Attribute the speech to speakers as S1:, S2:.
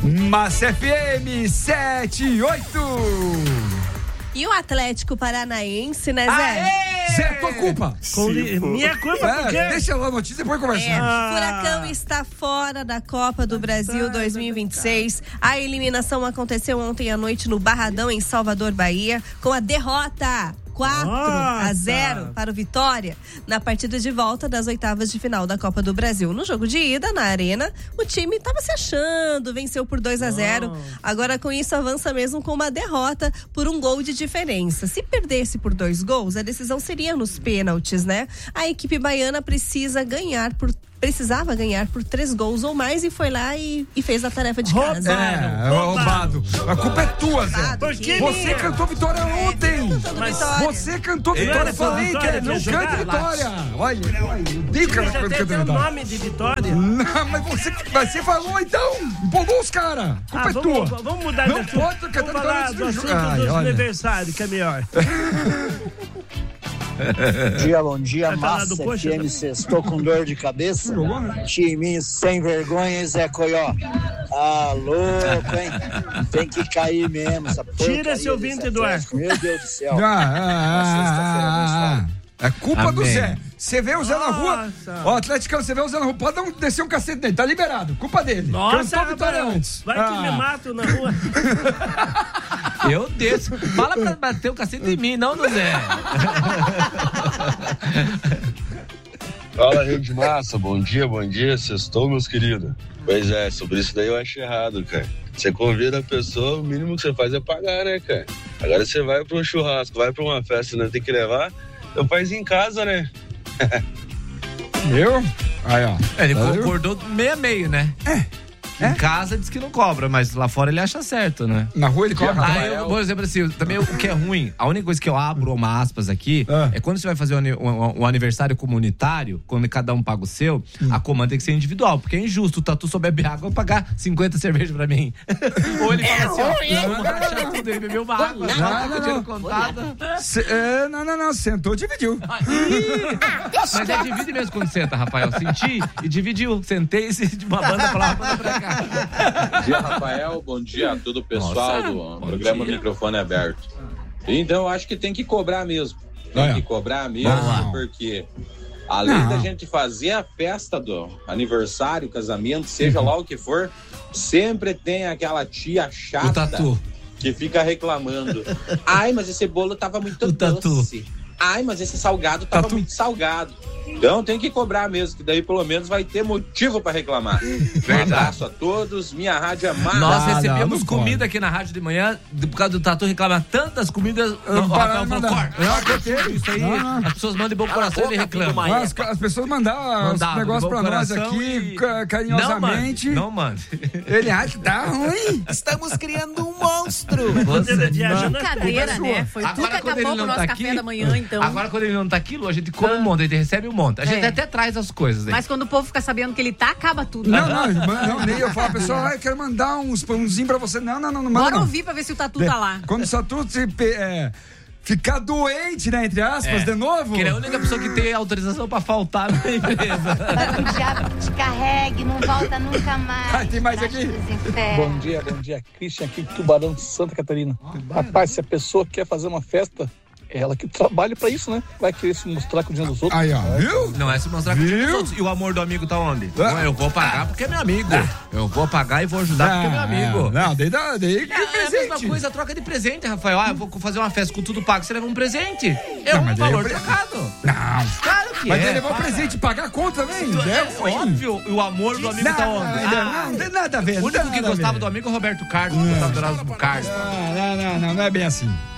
S1: Massa FM 7-8.
S2: E o Atlético Paranaense, né, Zé?
S1: Aê! Zé, tua culpa.
S3: Minha culpa por quê?
S1: Deixa a notícia, depois conversamos.
S2: O Furacão está fora da Copa do Brasil 2026. A eliminação aconteceu ontem à noite no Barradão, em Salvador, Bahia, com a derrota 4-0 para o Vitória na partida de volta das oitavas de final da Copa do Brasil. No jogo de ida, na Arena, o time estava se achando, venceu por 2-0. Agora, com isso, avança mesmo com uma derrota por um gol de diferença. Se perdesse por 2 gols, a decisão seria nos pênaltis, né? A equipe baiana precisava ganhar por 3 gols ou mais e foi lá e fez a tarefa de casa.
S1: Roubado. A culpa é tua, Zé. Você cantou vitória ontem. Você cantou vitória. Eu falei que ele não canta vitória. Olha, eu
S3: Tem o nome de Vitória.
S1: Não, mas você falou então. Empolgou os caras. Culpa é tua.
S3: Vamos mudar
S1: não
S3: de assunto.
S1: pode cantar
S3: Vamos falar do assunto dos aniversários, que é melhor.
S4: Bom dia, Massa FM, sextou com dor de cabeça. Timinho sem vergonha, Zé Coió. Ah, louco, hein? Tem que cair mesmo. Essa
S3: tira esse ouvinte do ar.
S4: Meu Deus do céu.
S1: É culpa do Zé. Você vê o Zé na rua. Ó, Atlético, você vê o Zé na rua. Pode descer um cacete dele. Tá liberado. Culpa dele.
S3: Nossa,
S1: cantou vitória antes.
S3: Vai que me mato na rua.
S5: Eu desço. Fala pra bater o cacete em mim, não no Zé.
S6: Fala, Rio de Massa. Bom dia. Sextou, meus queridos. Pois é, sobre isso daí eu acho errado, cara. Você convida a pessoa, o mínimo que você faz é pagar, né, cara? Agora você vai pra um churrasco, vai pra uma festa, não tem que levar, então faz em casa, né?
S1: Eu? Aí, ó.
S5: Ele concordou meio, né? Em casa diz que não cobra, mas lá fora ele acha certo, né?
S1: Na rua ele cobra.
S5: Por exemplo, assim, também o que é ruim, a única coisa que eu abro uma aspas aqui, é quando você vai fazer um aniversário comunitário, quando cada um paga o seu, a comanda tem que ser individual, porque é injusto o Tatu só bebe água e pagar 50 cervejas pra mim. Ou ele fala assim, vamos rachar tudo, ele bebeu uma água, dinheiro contado.
S1: Não, sentou, dividiu.
S5: Mas divide mesmo quando senta, Rafael. Senti e dividiu. Sentei de uma banda pra lá, banda pra cá.
S7: Bom dia, Rafael. Bom dia a todo o pessoal do programa Microfone Aberto. Então, eu acho que tem que cobrar mesmo. Porque além da gente fazer a festa do aniversário, casamento, seja lá o que for, sempre tem aquela tia chata que fica reclamando. Ai, mas esse bolo tava muito doce. Ai, mas esse salgado tava muito salgado. Então tem que cobrar mesmo, que daí pelo menos vai ter motivo pra reclamar. Um abraço a todos, minha rádio é massa.
S5: Nós recebemos comida aqui na rádio de manhã, por causa do Tatu reclamar tantas comidas. Isso aí, as pessoas mandam de bom coração e ele reclama.
S1: As pessoas mandaram os negócios pra nós aqui, carinhosamente.
S5: Não mande.
S1: Ele acha que tá ruim.
S8: Estamos criando um monstro.
S2: Brincadeira, né? Foi tudo que acabou com o nosso café da manhã, então.
S5: Agora, quando ele não tá aqui, Lu, a gente come um monte, a gente recebe um monte. A gente até traz as coisas aí.
S2: Mas quando o povo fica sabendo que ele tá, acaba tudo.
S1: Não, nem eu falo, pessoal, eu quero mandar uns pãozinhos pra você. Não manda.
S2: Bora ouvir pra ver se o Tatu tá lá.
S1: Quando o Tatu ficar doente, né, entre aspas, de novo.
S5: Que ele é a única pessoa que tem autorização pra faltar na empresa.
S9: O diabo te carregue, não volta nunca mais.
S1: Tem mais aqui?
S4: Bom dia. Christian aqui de Tubarão, Santa Catarina. Rapaz, se a pessoa quer fazer uma festa, ela que trabalha pra isso, né? Vai querer se mostrar com o dinheiro dos outros.
S1: Aí, ó, viu?
S5: Não é se mostrar com o dinheiro dos outros. E o amor do amigo tá onde? Eu vou pagar porque é meu amigo. Eu vou pagar e vou ajudar porque é meu amigo.
S1: Não, daí que
S5: é a mesma coisa, troca de presente, Rafael. Eu vou fazer uma festa com tudo pago, você leva um presente. É um valor trocado.
S1: Não.
S5: Claro que
S1: mas ele levou um presente e pagar a conta também?
S5: É óbvio. E o amor do amigo tá onde?
S1: Não tem nada a ver.
S5: O único que gostava do amigo é o Roberto Carlos. Gostava do Erasmo Carlos.
S1: Não é bem assim.